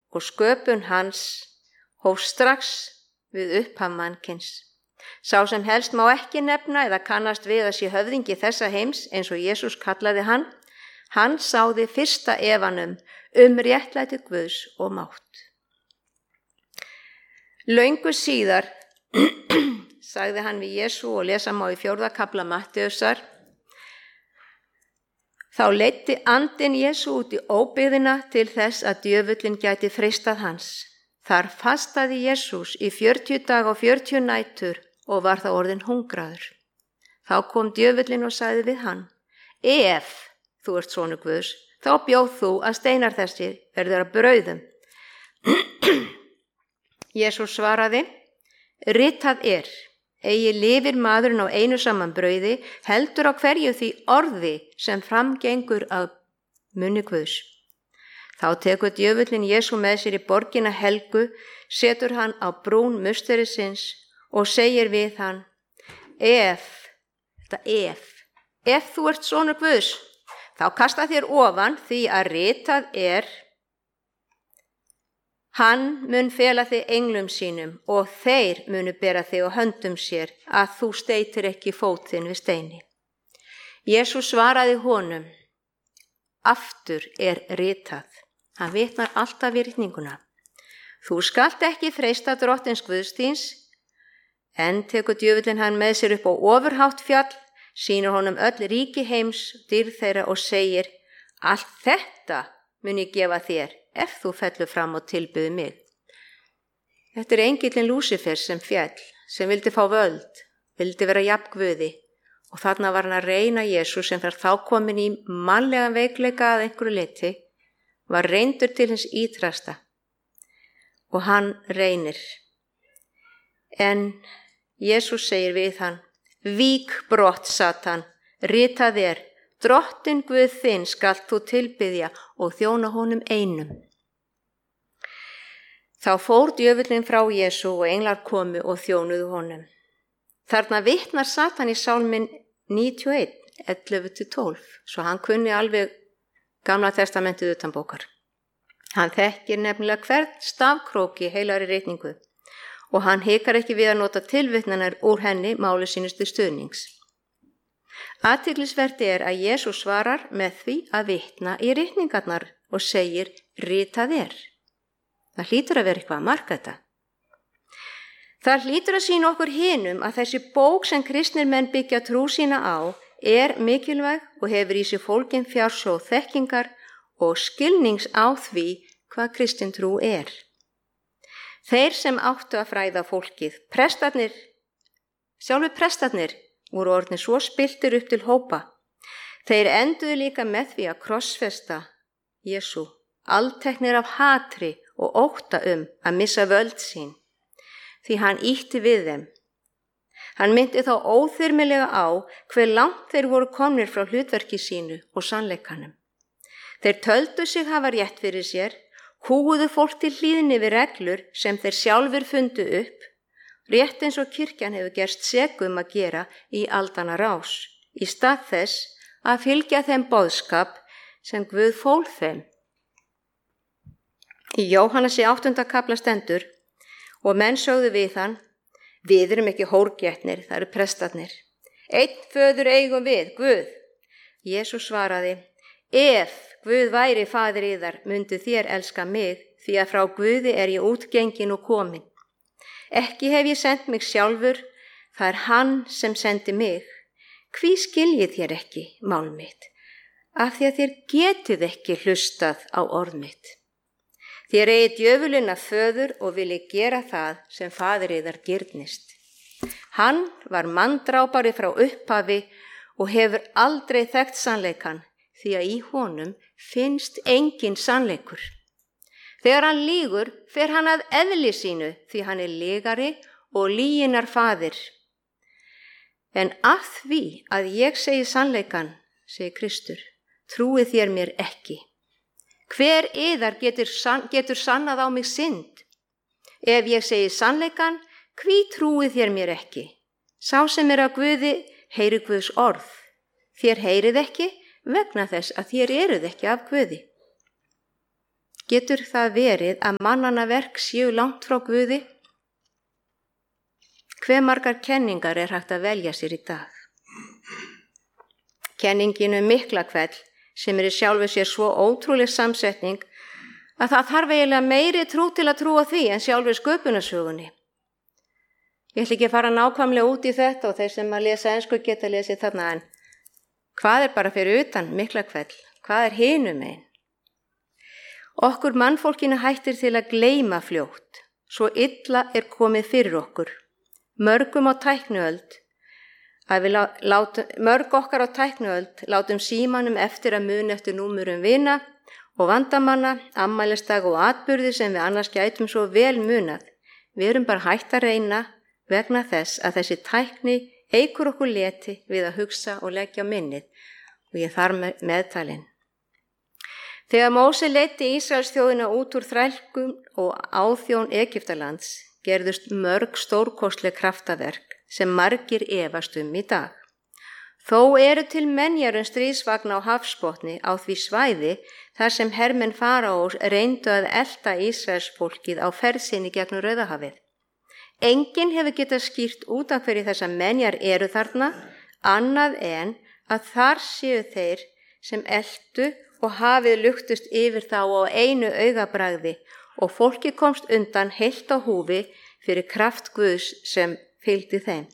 og sköpun hans hóf strax við upphaf mannkyns. Sá sem helst má ekki nefna eða kannast við að sé höfðingi þessa heims eins og Jesús kallaði hann, hann sáði fyrsta efanum réttlæti Guðs og mátt. Löngu síðar sagði hann við Jesú og lesa má í 4. kafla Mattheusar: Þá leiddi andinn Jesú út í óbyggðina til þess að djöfullinn gæti freistað hans. Þar fastaði Jesús í 40 daga og 40 nætur og var þá orðinn hungraður. Þá kom djöfullinn og sagði við hann: Ef þú ert sonur Guðs, þá bjóð þú að steinar þessir verði að brauðum. Jesús svaraði: Ritað eigi lifir maðurinn á einu saman brauði, heldur á hverju því orði sem framgengur af munni Guðs. Þá tekur djöfullinn Jesú með sér í borgina helgu, setur hann á brún musterisins og segir við hann: Ef þú ert sonur Guðs, þá kasta þér ofan, því að ritað hann mun fela þig englum sínum og þeir munu bera þig á höndum sér að þú steytir ekki fót þinn við steini. Jesús svaraði honum: Aftur ritað. Hann vitnar alltaf í ritninguna. Þú skalt ekki freista drottins Guðs þíns. En tekur djöfullinn hann með sér upp á ofurhátt fjall, sýnir honum öll ríki heims, dýrð þeirra og segir: Allt þetta mun ég gefa þér, ef þú fellur fram og tilbyði mig. Þetta engillinn Lúsífer sem féll, sem vildi fá völd, vildi vera jafn Guði, og þarna var hann að reyna Jesú sem þar þá komin í mannlegan veikleika að einhverju leyti, var reyndur til hins ítrasta. Og hann reynir. En Jesús segir við hann: Vík brott, Satan, ritað Drottin Guð þinn skalt þú tilbiðja og þjóna honum einum. Þá fór djöfullinn frá Jesú og englar komu og þjónuðu honum. Þarna vitnar Satan í Sálminn 91, 11-12, svo hann kunni alveg Gamla testamentið utanbókar. Hann þekkir nefnilega hvern stafkrók í heilari ritningu og hann hikar ekki við að nota tilvitnanar úr henni máli sínus til stuðnings. Athyglisvert að Jesús svarar með því að vitna í ritningarnar og segir: Ritað Það hlýtur að vera eitthvað að marka þetta. Það hlýtur að sýna okkur hinum að þessi bók sem kristnir menn byggja trú sína á mikilvæg og hefur í sig fólgin fjársjóð þekkingar og skilnings á því hvað kristin trú Þeir sem áttu að fræða fólkið, sjálfur prestarnir, voru orðnir svo spilltir upp til hópa. Þeir enduðu líka með því að krossfesta Jesú, alteknir af hatri og ótta að missa völd sín, því hann ýtti við þeim. Hann myndi þá óþyrmilega á hve langt þeir voru komnir frá hlutverki sínu og sannleikanum. Þeir töldu sig hafa rétt fyrir sér, kúguðu fólk til hlýðni við reglur sem þeir sjálfur fundu upp, rétt eins og kirkjan hefur gerst sek að gera í aldanna rás, í stað þess að fylgja þeim boðskap sem Guð fól þeim. Í Jóhannesi 8. kafla stendur: Og menn sögðu við hann: Við erum ekki hórgetnir, það eru prestarnir. Einn föður eigum við, Guð. Jesús svaraði: Ef Guð væri faðir yðar, myndu þér elska mig, því að frá Guði ég útgengin og komin. Ekki hef ég sendt mig sjálfur, það hann sem sendi mig. Hví skiljið þér ekki mál mitt? Af því að þér getið ekki hlustað á orð mitt. Þér eigið djöfulinn að föður og viljið gera það sem faðir yðar girnist. Hann var manndrápari frá upphafi og hefur aldrei þekkt sannleikan, því að í honum finnst engin sannleikur. Þegar hann lýgur, fer hann að eðli sínu, því hann lygari og lyginnar faðir. En að því að ég segi sannleikan, segir Kristur, trúið þér mér ekki. Hver yðar getur sannað á mig synd? Ef ég segi sannleikan, hví trúið þér mér ekki? Sá sem af Guði heyrir Guðs orð. Þér heyrið ekki vegna þess að þér eruð ekki af Guði. Getur það verið að mannanna verk séu langt frá Guði? Hve margar kenningar er hægt að velja sér í dag? Kenningin Miklahvell, sem í sjálfu sér svo ótrúleg samsetning að það þarf eiginlega meiri trú til að trúa því en sjálfur sköpunarsögunni. Ég ætla ekki að fara nákvæmlega út í þetta og þeir sem að lesa ensku geta lesið þarna, en hvað er bara fyrir utan Miklahvell? Hvað er hinum megin? Okkur mannfólkinu hættir til að gleyma fljótt, svo illa er komið fyrir okkur. Mörg okkar á tækniöld látum símanum eftir að muna eftir númerum vina og vandamanna, afmælisdag og atburði sem við annars gætum svo vel munað. Við erum bara hætt að reyna vegna þess að þessi tækni eykur okkur leti við að hugsa og leggja á minnið, og ég þar meðtalinn. Þegar Móse leiddi Ísraels þjóðina út úr þrælkun og áþjón Egyptalands gerðust mörg stórkostleg kraftaverk sem margir efast í dag. Þó eru til menjar stríðsvagna á hafsbotni á því svæði þar sem hermenn faraós reyndu að elta Ísraels fólkið á ferð sinni gegnum Rauðahafið. Enginn hefur getað skýrt út af hverju þessar menjar eru þarna, annað en að þar séu þeir sem eltu og hafið luktust yfir þá á einu augabragði og fólki komst undan heilt á húfi fyrir kraft Guðs sem fylgdi þeim.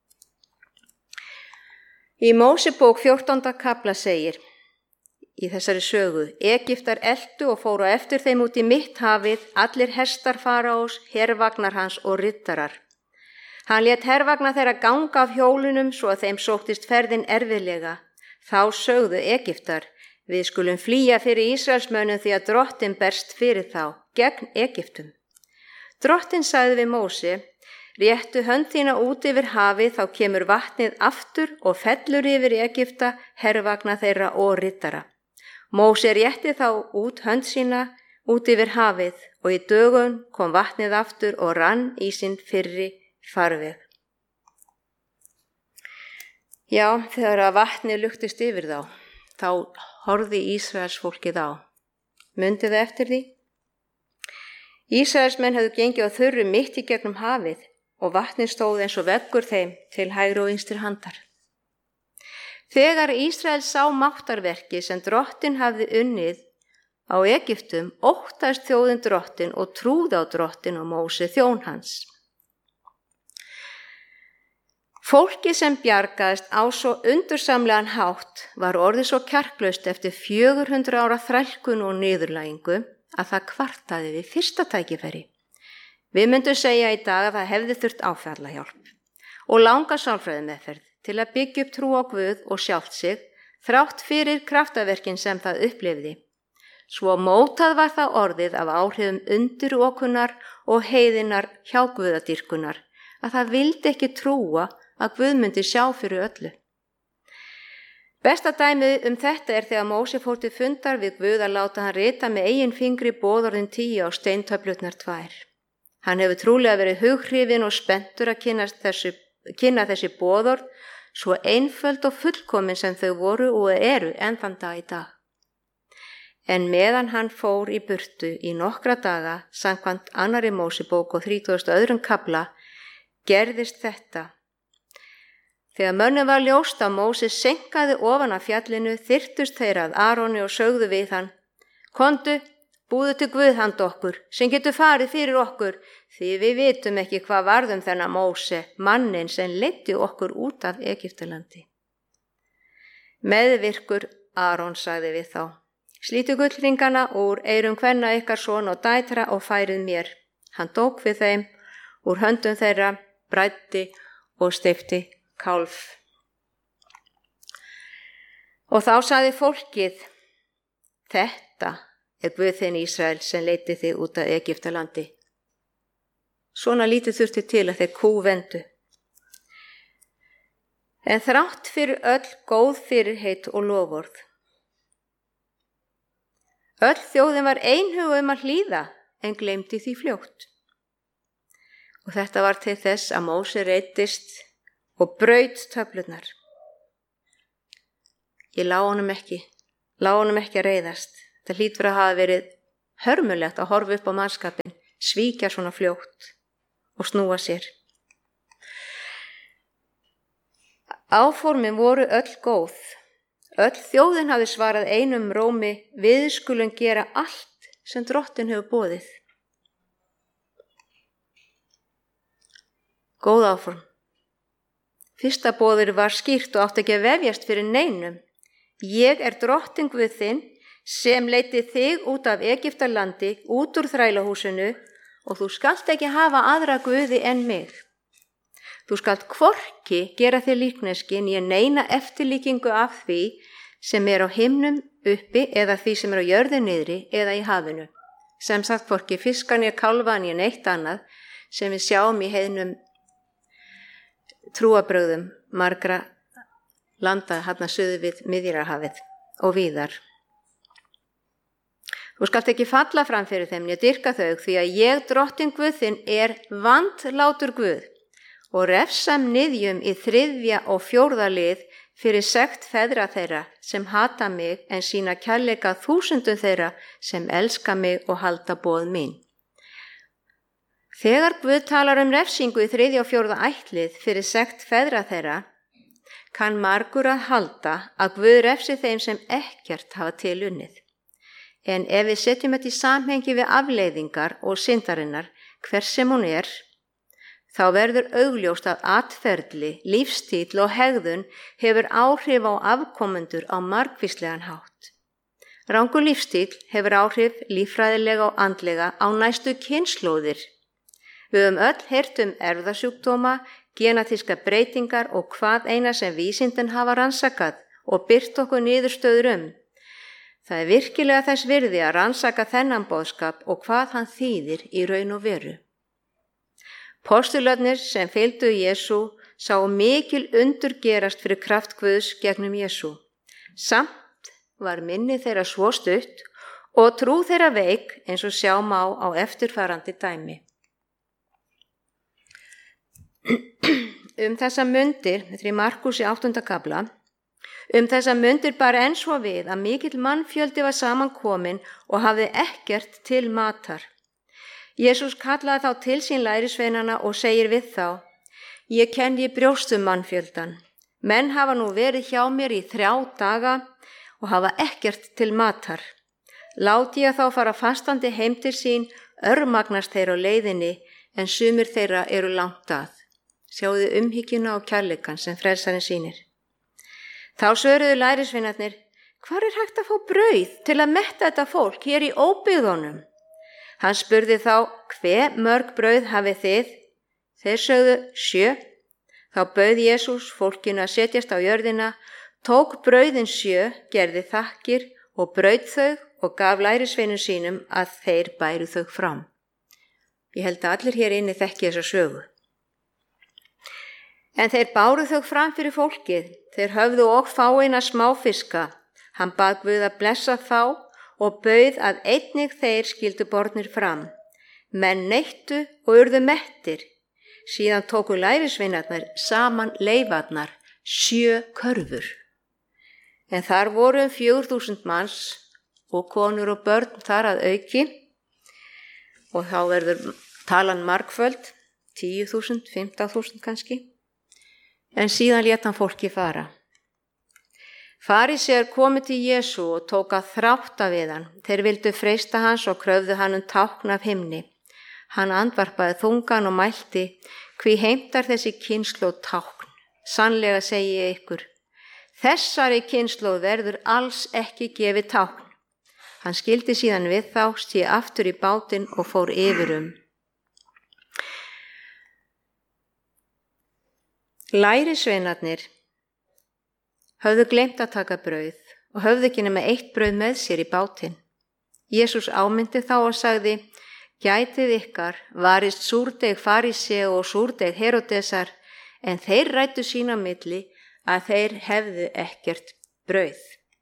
Í Mósebók 14. kafla segir í þessari sögu: Egyptar eltu og fóru eftir þeim út í mitt hafið, allir hestar faraós, hervagnar hans og riddarar. Hann lét hervagna þeirra ganga af hjólunum svo að þeim sóttist ferðin erfiðlega. Þá sögðu Egyptar: Við skulum flýja fyrir Ísraelsmönnum því að Drottinn berst fyrir þá, gegn Egyptum. Drottinn sagði við Móse: Réttu hönd þína út yfir hafið, þá kemur vatnið aftur og fellur yfir Egypta, hervagna þeirra og riddara. Móse rétti þá út hönd sína út yfir hafið og í dögun kom vatnið aftur og rann í sinn fyrri farveg. Já, þegar að vatnið luktist yfir þá horfði Ísraels fólkið á. Mundið það eftir því? Ísraelsmenn hefðu gengið á þurru mitt í gegnum hafið og vatnið stóð eins og veggur þeim til hægri og vinstri handar. Þegar Ísrael sá máttarverki sem Drottinn hafði unnið á Egyptum, óttaðist þjóðin Drottinn og trúði á Drottinn og Móse þjón hans. Fólki sem bjargaðist á svo undursamlegan hátt var orðið svo kjarklaust eftir 400 ára þrælkun og niðurlægingu að það kvartaði við fyrsta tækifæri. Við myndum segja í dag að það hefði þurft áfallahjálp og langa sálfræðimeðferð til að byggja upp trú á Guð og sjálft sig, þrátt fyrir kraftaverkin sem það upplifði. Svo mótað var það orðið af áhrifum undirokunar og heiðinnar hjá Guðadýrkunar að það vildi ekki trúa að Guð myndi sjá fyrir öllu. Besta dæmið þetta er þegar Móse fór til fundar við Guð að láta hann rita með eigin fingri boðorðin 10 á steintöflurnar 2. Hann hefur trúlega verið hughrifinn og spenntur að kynna þessi boðorð, svo einföld og fullkomin sem þau voru og eru enn þann dag í dag. En meðan hann fór í burtu í nokkra daga, samkvæmt 2. Mósebók og 32. kafla, gerðist þetta. Þegar mönnum var ljóst að Móse senkaði ofan af fjallinu, þyrtust þeir að Aroni og sögðu við hann: Komdu, búðu til Guð handa okkur, sem getur farið fyrir okkur, því við vitum ekki hvað varð þennan Móse, mannin sem leiddi okkur út af Egyptalandi. Meðvirkur Aron sagði við þá: Slítu gullringana úr eyrum kvenna ykkar sona og dætra og færið mér. Hann tók við þeim úr höndum þeirra, bræddi og steikti kálf. Og þá sagði fólkið: Þetta er Guð þinn Ísrael sem leiddi þig út af Egyptalandi. Svona lítið þurfti til að þeir kúvendu. En þrátt fyrir öll góð fyrirheit og loforð, öll þjóðin var einhuga að hlýða en gleymdi því fljótt. Og þetta var til þess að Móse reiddist og braut töflurnar. Ég lá honum ekki að reiðast. Það hlýtur að hafa verið hörmulegt að horfa upp á mannskapinn, svíkja svona fljótt og snúa sér. Áformin voru öll góð. Öll þjóðin hafði svarað einum rómi, við skulum gera allt sem Drottinn hefur boðið. Góð áform. Fyrsta boður var skýrt og átti ekki að vefjast fyrir neinum. Ég er Drottinn Guð þinn sem leiddi þig út af Egyptalandi, út úr þrælahúsinu og þú skalt ekki hafa aðra guði en mig. Þú skalt hvorki gera þér líkneski né neina eftirlíkingu af því sem er á himnum uppi eða því sem er á jörðu niðri eða í hafinu. Sem sagt hvorki fiska né kálfa né neitt annað sem við sjáum í heiðnum trúarbrögðum margra landa þarna suður við Miðjarðarhafið og víðar. Þú skalt ekki falla fram fyrir þeim né dyrka þau því að ég, Drottinn Guð þinn, er vandlátur Guð og refsam niðjum í 3. og 4. lið fyrir sekt feðra þeirra sem hata mig en sína kærleika 1000 þeirra sem elska mig og halda boð mín. Þegar Guð talar refsingu í 3. og 4. ættlið fyrir sekt feðra þeirra, kann margur að halda að Guð refsi þeim sem ekkert hafa til unnið. En ef við setjum þetta í samhengi við afleiðingar og syndarinnar, hver sem hún er, þá verður augljóst að atferli, lífstíll og hegðun hefur áhrif á afkomendur á margvíslegan hátt. Rangur lífstíll hefur áhrif líffræðilega og andlega á næstu kynslóðir. Við höfum öll heyrt erfðasjúkdóma, genetískar breytingar og hvað eina sem vísindin hafa rannsakað og birt okkur niðurstöður Það er virkilega þess virði að rannsaka þennan boðskap og hvað hann þýðir í raun og veru. Postularnir sem fylgdu Jesú sáu mikil undur gerast fyrir kraft Guðs gegnum Jesú. Samt var minni þeirra svo stutt og trú þeirra veik eins og sjá má á eftirfarandi dæmi. Þessa mundir, þetta er í Markús í 8. kafla, þessa mundir bara enn svo við að mikill mannfjöldi var samankominn og hafði ekkert til matar. Jesús kallaði þá til sín lærisveinana og segir við þá: Ég kenni brjóstum mannfjöldan. Menn hafa nú verið hjá mér í 3 daga og hafa ekkert til matar. Láti ég þá fara fastandi heim til sín, örmagnast þeir á leiðinni, en sumir þeirra eru langt að. Sjáðu umhyggjuna og kærleikann sem frelsarinn sýnir. Þá svöruðu lærisveinarnir: Hvar er hægt að fá brauð til að metta þetta fólk hér í óbyggðunum? Hann spurði þá: Hve mörg brauð hafið þið? Þeir sögðu: 7. Þá bauð Jesús fólkinu að setjast á jörðina, tók brauðin 7, gerði þakkir og braut þau og gaf lærisveinum sínum að þeir bæru þau fram. Ég held að allir hér inni þekki þessa sögu. En þeir báru þau fram fyrir fólkið. Þeir höfðu og fáeina smáfiska. Hann bað Guð að blessa þá og bauð að einnig þeir skyldu bornir fram. Menn neittu og urðu mettir. Síðan tóku lærisveinarnir saman leifarnar, 7 körfur. En þar voru 4000 manns og konur og börn þar að auki. Og þá verður talan margföld, 10.000, 15.000 kannski. En síðan lét hann fólki fara. Farisear komu til Jesú og tók að þrátta við hann. Þeir vildu freista hans og kröfðu hann tákn af himni. Hann andvarpaði þungan og mælti: Hví heimtar þessi kynslóð tákn? Sannlega segi ég ykkur, þessari kynslóð verður alls ekki gefið tákn. Hann skildi síðan við þá, stíg aftur í bátinn og fór yfir Lærisveinarnir höfðu gleymt að taka brauð og höfðu ekki nema 1 brauð með sér í bátinn. Jesús ámyndi þá og sagði: Gætið ykkar varist súrdeig Farisea og súrdeig Herodesar, en þeir ræddu sín á milli að þeir hefðu ekkert brauð.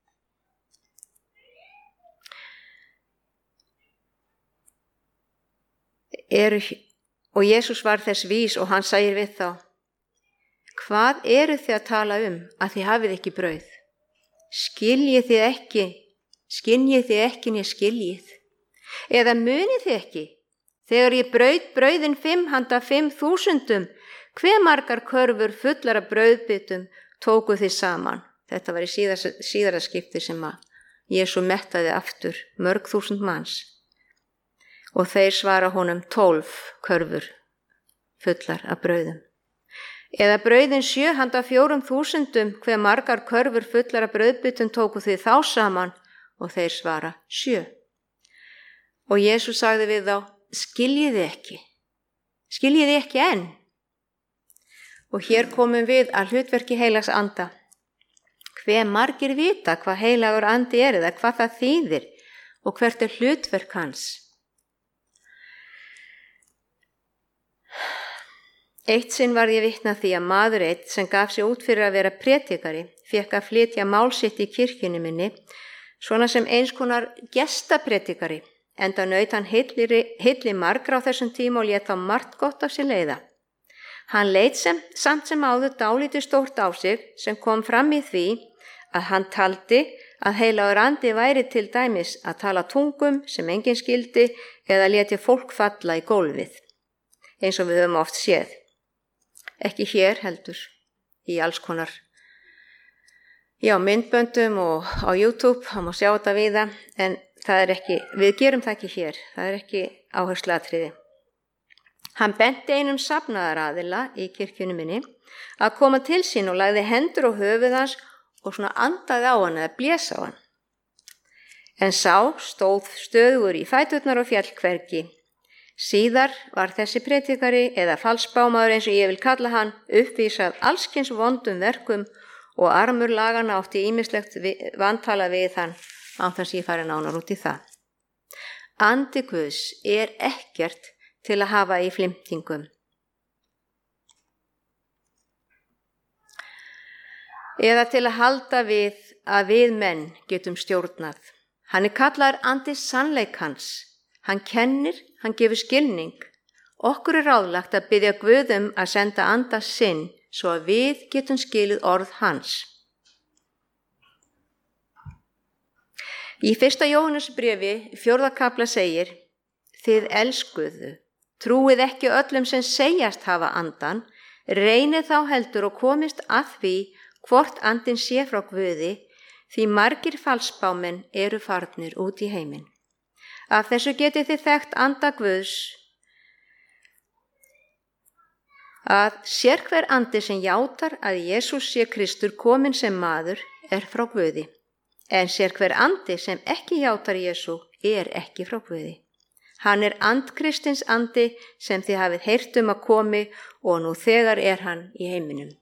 Og Jesús var þess vís og hann sagði við þá: Hvað eru þið að tala að þið hafið ekki brauð? Skynjið þið ekki né skiljið? Eða munið þið ekki, þegar ég braut brauðin 5 handa 5.000, hve margar körfur fullar af brauðbitum tóku þið saman? Þetta var í síðara skipti sem að Jesú mettaði aftur mörg þúsund manns. Og þeir svara honum 12 körfur fullar af brauðum. Eða brauðin 7 handa 4.000, hve margar körfur fullar af brauðbitum tóku þið þá saman? Og þeir svara 7. Og Jesú sagði við þá, skiljiði ekki enn. Og hér komum við að hlutverki heilags anda. Hve margir vita hvað heilagur andi er eða hvað það þýðir og hvert er hlutverk hans? Eitt sinn var ég vitni að því að maður einn sem gaf sig út fyrir að vera prédikari fékk að flytja mál sitt í kirkjunni minni, svona sem eins konar gestaprédikari, enda naut hann hilli margra á þessum tíma og lét þá margt gott af sér leiða. Hann leit samt sem áður dálítið stórt á sig sem kom fram í því að hann taldi að heilagur andi væri til dæmis að tala tungum sem enginn skildi eða léti fólk falla í gólfið, eins og við höfum oft séð. Ekki hér heldur, í alls konar myndböndum og á YouTube, það má sjá þetta víða, en við gerum það ekki hér, það er ekki áhersluatriði. Hann benti einum safnaðaraðila í kirkjunni minni að koma til sín og lagði hendur á höfuð hans og svona andaði á hann eða blésa á hann. En sá stóð stöðugur í fæturnar og féll hvergi. Síðar var þessi prédikari eða falsbámaður eins og ég vil kalla hann uppvísað allskyns vondum verkum og armur laganna átti ýmislegt vantala við hann án þess ég fari nánar út í það. Andi Guðs er ekkert til að hafa í flimtingum. Eða til að halda við að við menn getum stjórnað. Hann er kallaður andi sannleikans. Hann kennir, hann gefur skilning. Okkur er ráðlagt að biðja Guð að senda anda sinn svo að við getum skilið orð hans. Í 1. Jóhannesbréfi 4. kafla segir, þið elskuðu, trúið ekki öllum sem segjast hafa andan, reynið þá heldur og komist að því hvort andinn sé frá Guði, því margir falsbámenn eru farnir út í heiminn. Af þessu getið þið þekkt anda Guðs, að sérhver andi sem játar að Jesús sé Kristur kominn sem maður er frá Guði, en sérhver andi sem ekki játar Jesú er ekki frá Guði. Hann er andkristins andi sem þið hafið heyrt að komi og nú þegar er hann í heiminum.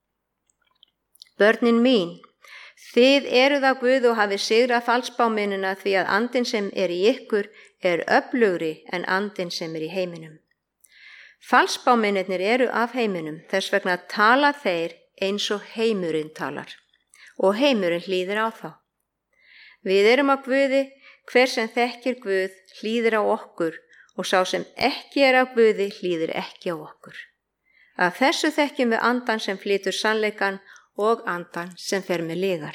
Börnin mín, þið eruð á Guð og hafið sigrað falsbámennina því að andinn sem er í ykkur er öflugri en andinn sem er í heiminum. Falsbámennirnir eru af heiminum, þess vegna tala þeir eins og heimurinn talar og heimurinn hlýðir á þá. Við erum á Guði, hver sem þekkir Guð hlýðir á okkur og sá sem ekki er á Guði hlýðir ekki á okkur. Af þessu þekkjum við andan sem flytur sannleikann og andan sem fer með lygar.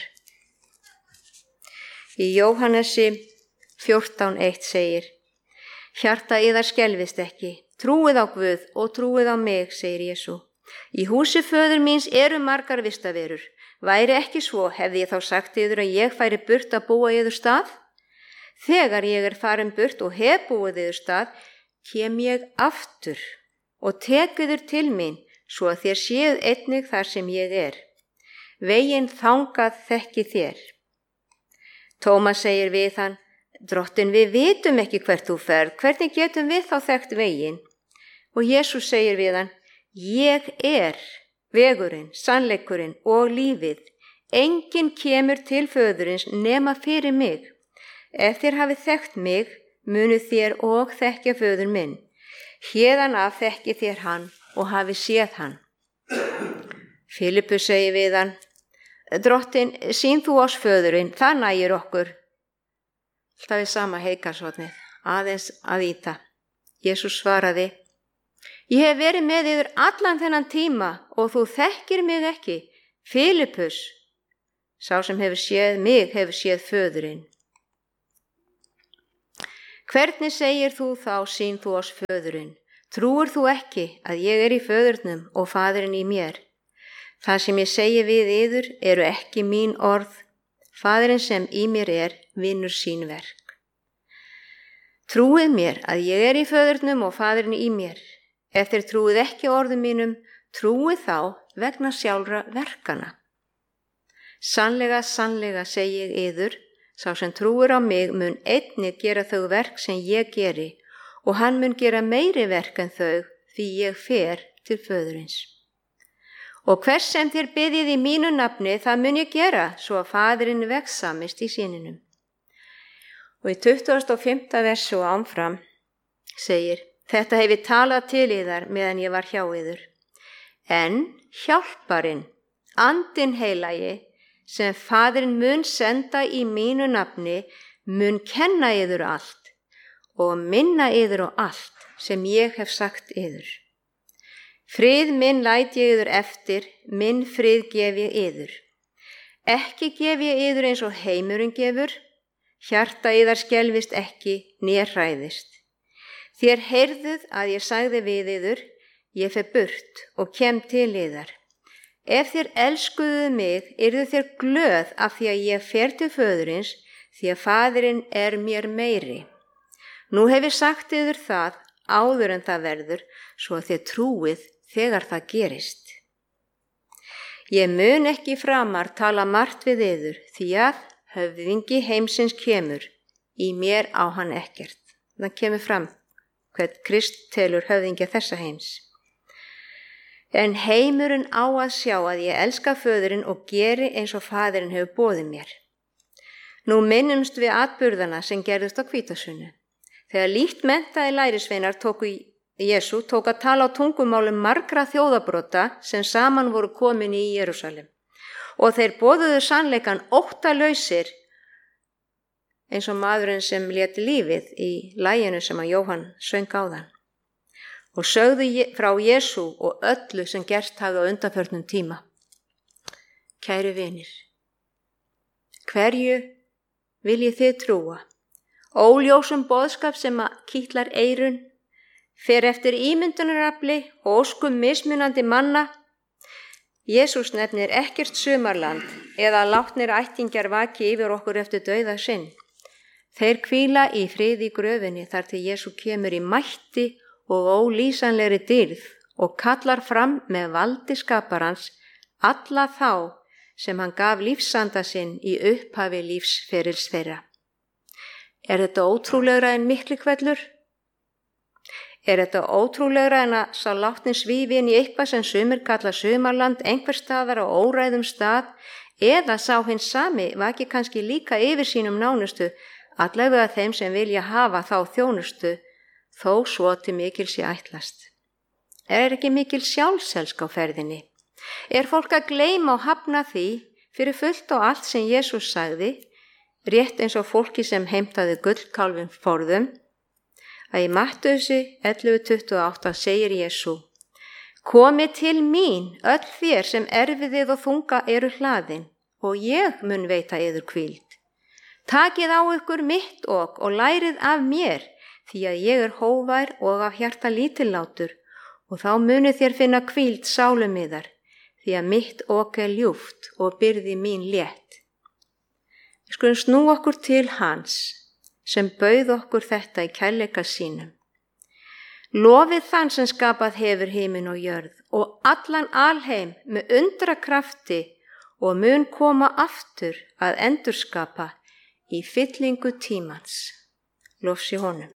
Í Jóhannesi 14:1 segir, hjarta yðar skelfist ekki, trúið á Guð og trúið á mig, segir Jesú. Í húsi föður míns eru margar vistaverur. Væri ekki svo, hefði ég þá sagt yður að ég færi burt að búa yður stað? Þegar ég er farin burt og hef búið yður stað, kem ég aftur og tek yður til mín, svo að þér séuð einnig þar sem ég er. Veginn þangað þekki þér. Tómas segir við hann, Drottin, við vitum ekki hvert þú ferð, hvernig getum við þá þekkt veginn? Og Jesús segir við hann, ég er vegurinn, sannleikurinn og lífið. Enginn kemur til föðurins nema fyrir mig. Ef þér hafið þekkt mig, munu þér og þekkja föður minn. Héðan af þekki þér hann og hafið séð hann. Filippus segir við hann, Drottin, sýn þú oss föðurinn, það nægir okkur. Alltaf við sama heikarsotnið, aðeins að íta. Jesús svaraði, ég hef verið með yður allan þennan tíma og þú þekkir mig ekki. Filippus, sá sem hefur séð mig, hefur séð föðurinn. Hvernig segir þú þá sýn þú oss föðurinn? Trúir þú ekki að ég í föðurnum og faðirinn í mér? Það sem ég segi við yður eru ekki mín orð. Faðirinn sem í mér vinnur sín verk. Trúið mér að ég í föðurnum og faðirinn í mér. Ef þér trúið ekki orðum mínum, trúið þá vegna sjálfra verkana. Sannlega, sannlega segi ég yður, sá sem trúir á mig mun einnig gera þau verk sem ég geri og hann mun gera meiri verk en þau því ég fer til föðurins. Og hvers sem þér biðjið í mínu nafni, það mun ég gera, svo að faðirinn vegsamist í syninum. Og í 25. versu og áfram segir, þetta hef ég talað til yðar meðan ég var hjá yður. En hjálparinn, andinn heilagi, sem faðirinn mun senda í mínu nafni, mun kenna yður allt og minna yður á allt sem ég hef sagt yður. Frið minn læt ég yður eftir, minn frið gef ég yður. Ekki gef ég yður eins og heimurinn gefur, hjarta yðar skelfist ekki, né hræðist. Þér heyrðuð að ég sagði við yður, ég fer burt og kem til yðar. Ef þér elskuðu mig, yrðu þér glöð af því að ég fer til föðurins, því að faðirinn mér meiri. Nú hef ég sagt yður það, áður en það verður, svo að þér trúið þegar það gerist. Ég mun ekki framar tala margt við yður, því að höfðingi heimsins kemur, í mér á hann ekkert. Það kemur fram hvern Krist telur höfðingja þessa heims. En heimurinn á að sjá að ég elska föðurinn og geri eins og faðirinn hefur boðið mér. Nú minnumst við atburðana sem gerðust á hvítasunnu. Þegar lítt menntaði lærisveinar Jesú tók að tala á tungumálum margra þjóðabrota sem saman voru komin í Jerúsalem. Og þeir boðuðu sannleikann óttalausir, eins og maðurinn sem lét lífið í laginu sem að Jóhann söng áðan. Og sögðu frá Jesú og öllu sem gerst hafði á undanförnum tíma. Kæru vinir, hverju viljið þið trúa? Óljósum boðskap sem að kitlar eyrun, fer eftir ímyndunarafli og óskum mismunandi manna. Jesús nefnir ekkert sumarland eða látnir ættingjar vaki yfir okkur eftir dauða sinn. Þeir hvíla í friði í gröfinni þar til Jesú kemur í mætti og ólýsanlegri dýrð og kallar fram með valdi skaparans alla þá sem hann gaf lífsanda sinn í upphafi lífsferils þeirra. Er þetta ótrúlegra en Miklihvellur? Er þetta ótrúlegra en að sá látni svífi inn í eitthvað sem sumir kalla sumarland einhver staðar á óræðum stað, eða sá hinn sami vaki kannski líka yfir sínum nánustu, allavega þeim sem vilja hafa þá þjónustu, þó svo til mikil sé ætlast. Er ekki mikil sjálfselsk á ferðinni? Er fólk að gleyma og hafna því fyrir fullt og allt sem Jesús sagði, rétt eins og fólki sem heimtaði gullkálfinn forðum, að í Mattheusi 11:28 segir Jesú, komið til mín öll þér sem erfiðið og þunga eru hlaðin og ég mun veita yður hvíld. Takið á ykkur mitt ok og lærið af mér, því að ég er hógvær og af hjarta lítillátur og þá munið þér finna hvíld sálum yðar, því að mitt ok er ljúft og byrði mín létt. Við skulum snú okkur til hans sem bauð okkur þetta í kærleika sínum. Lofið þann sem skapað hefur himinn og jörð og allan alheim með undrakrafti og mun koma aftur að endurskapa í fyllingu tímans. Lofs í honum.